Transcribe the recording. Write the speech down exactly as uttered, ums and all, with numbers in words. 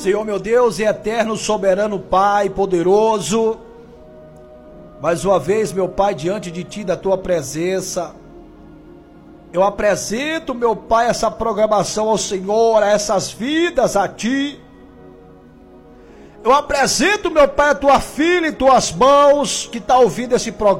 Senhor meu Deus e eterno, soberano Pai, poderoso, mais uma vez, meu Pai, diante de Ti, da Tua presença, eu apresento, meu Pai, essa programação ao Senhor, a essas vidas a Ti. Eu apresento, meu Pai, a Tua filha em Tuas mãos, que está ouvindo esse programa.